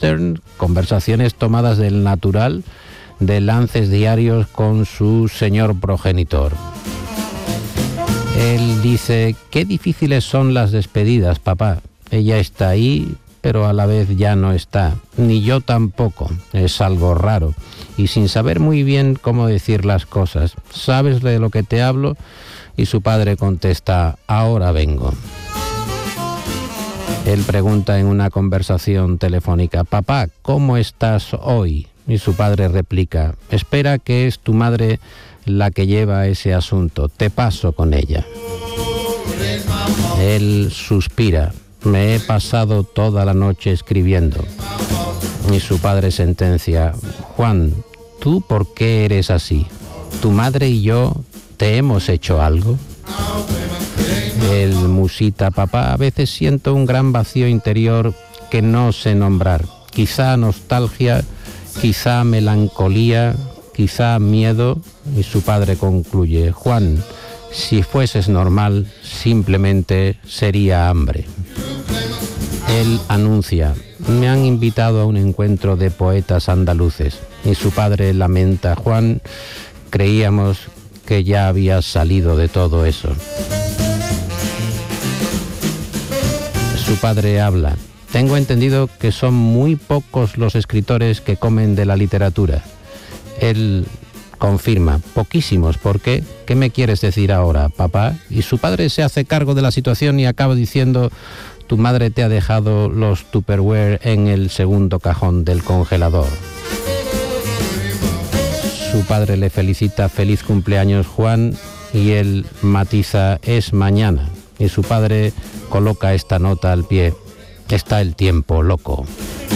western, conversaciones tomadas del natural, de lances diarios con su señor progenitor. Él dice: qué difíciles son las despedidas, papá. Ella está ahí, pero a la vez ya no está. Ni yo tampoco. Es algo raro. Y sin saber muy bien cómo decir las cosas. ¿Sabes de lo que te hablo? Y su padre contesta: ahora vengo. Él pregunta en una conversación telefónica: papá, ¿cómo estás hoy? Y su padre replica: espera, que es tu madre la que lleva ese asunto. Te paso con ella. Él suspira: me he pasado toda la noche escribiendo. Y su padre sentencia: Juan, ¿tú por qué eres así? ¿Tu madre y yo te hemos hecho algo? Él musita: papá, a veces siento un gran vacío interior que no sé nombrar. Quizá nostalgia, quizá melancolía, quizá miedo. Y su padre concluye: Juan, si fueses normal, simplemente sería hambre. Él anuncia: me han invitado a un encuentro de poetas andaluces. Y su padre lamenta: Juan, creíamos que ya habías salido de todo eso. Su padre habla: tengo entendido que son muy pocos los escritores que comen de la literatura. Él confirma: poquísimos. ¿Por qué? ¿Qué me quieres decir ahora, papá? Y su padre se hace cargo de la situación y acaba diciendo: tu madre te ha dejado los Tupperware en el segundo cajón del congelador. Su padre le felicita: feliz cumpleaños, Juan, y él matiza: es mañana. Y su padre coloca esta nota al pie: está el tiempo loco.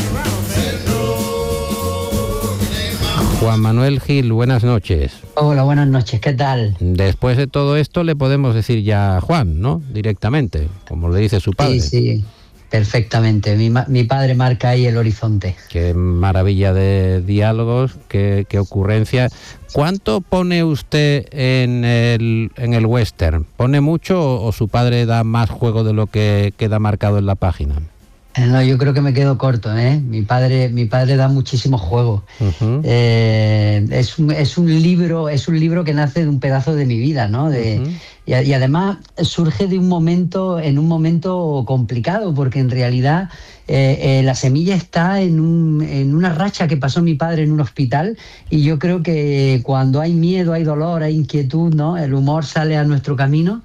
Juan Manuel Gil, buenas noches. Hola, buenas noches, ¿qué tal? Después de todo esto le podemos decir ya Juan, ¿no? Directamente, como le dice su padre. Sí, perfectamente. Mi padre marca ahí el horizonte. Qué maravilla de diálogos, qué ocurrencia. ¿Cuánto pone usted en el western? ¿Pone mucho o su padre da más juego de lo que queda marcado en la página? No, yo creo que me quedo corto, ¿eh? Mi padre da muchísimo juego. Uh-huh. Es un libro que nace de un pedazo de mi vida, ¿no? Y además surge en un momento complicado, porque en realidad la semilla está en una racha que pasó mi padre en un hospital, y yo creo que cuando hay miedo, hay dolor, hay inquietud, ¿no? El humor sale a nuestro camino.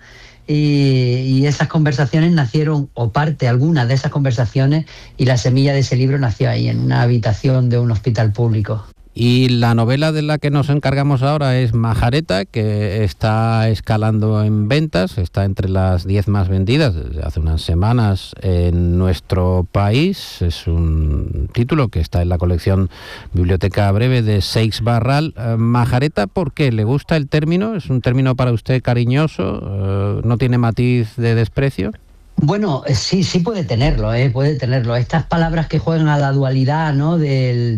Y esas conversaciones nacieron, o alguna de esas conversaciones, y la semilla de ese libro nació ahí, en una habitación de un hospital público. Y la novela de la que nos encargamos ahora es Majareta, que está escalando en ventas, está entre las 10 más vendidas desde hace unas semanas en nuestro país. Es un título que está en la colección Biblioteca Breve de Seix Barral. Majareta, ¿por qué? ¿Le gusta el término? ¿Es un término para usted cariñoso? ¿No tiene matiz de desprecio? Bueno, sí puede tenerlo, puede tenerlo. Estas palabras que juegan a la dualidad, ¿no? del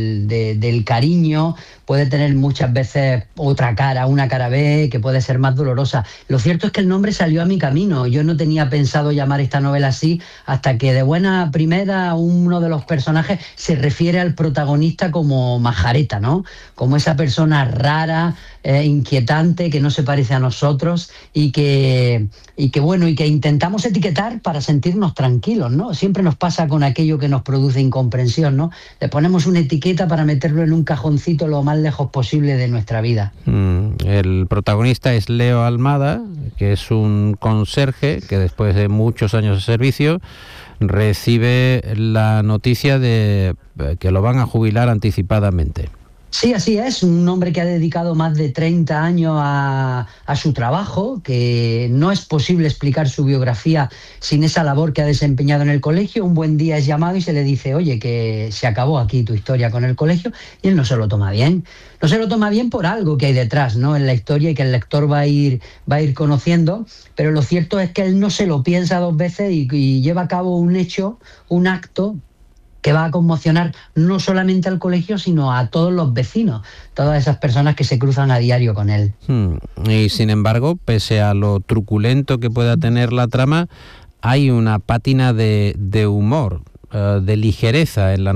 cariño, puede tener muchas veces otra cara, una cara B, que puede ser más dolorosa. Lo cierto es que el nombre salió a mi camino. Yo no tenía pensado llamar esta novela así, hasta que de buena primera uno de los personajes se refiere al protagonista como Majareta, ¿no? Como esa persona rara, inquietante, que no se parece a nosotros y que intentamos etiquetar para sentirnos tranquilos, ¿no? Siempre nos pasa con aquello que nos produce incomprensión, ¿no? Le ponemos una etiqueta para meterlo en un cajoncito lo más lejos posible de nuestra vida. El protagonista es Leo Almada, que es un conserje que después de muchos años de servicio recibe la noticia de que lo van a jubilar anticipadamente. Sí, así es, un hombre que ha dedicado más de 30 años a su trabajo, que no es posible explicar su biografía sin esa labor que ha desempeñado en el colegio. Un buen día es llamado y se le dice: oye, que se acabó aquí tu historia con el colegio, y él no se lo toma bien. No se lo toma bien por algo que hay detrás, ¿no? En la historia, y que el lector va a ir conociendo, pero lo cierto es que él no se lo piensa dos veces y lleva a cabo un acto que va a conmocionar no solamente al colegio, sino a todos los vecinos, todas esas personas que se cruzan a diario con él. Y sin embargo, pese a lo truculento que pueda tener la trama, hay una pátina de humor, de ligereza en la